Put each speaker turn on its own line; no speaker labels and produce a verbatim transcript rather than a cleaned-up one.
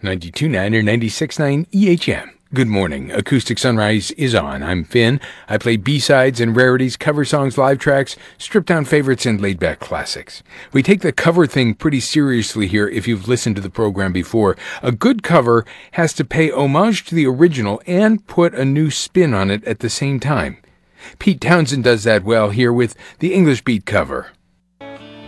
ninety-two point nine or ninety-six point nine E H M. Good morning. Acoustic Sunrise is on. I'm Finn. I play B-sides and rarities, cover songs, live tracks, stripped-down favorites, and laid-back classics. We take the cover thing pretty seriously here if you've listened to the program before. A good cover has to pay homage to the original and put a new spin on it at the same time. Pete Townshend does that well here with the English Beat cover.